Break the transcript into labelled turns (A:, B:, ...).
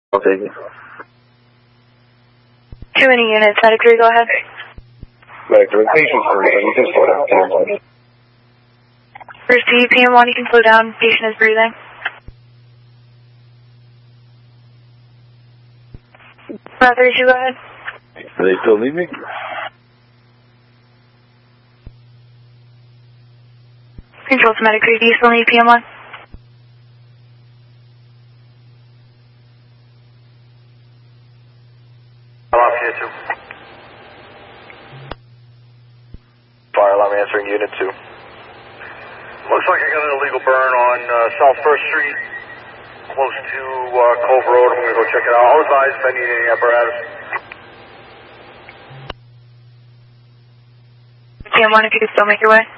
A: I'll take it.
B: Too many units, medic 3, go ahead.
A: Medic 3, patient first, you can slow down, PM1.
B: First PM1, you can slow down, patient is breathing. Brother, you go ahead.
A: Do they still need me?
B: Control to medic 3, do you still need PM1?
C: Here 2. Fire alarm answering unit 2. Looks like I got an illegal burn on South 1st Street, close to Cove Road. I'm going to go check it out. I'll advise if I need any apparatus.
B: PM1, if you could still make your way.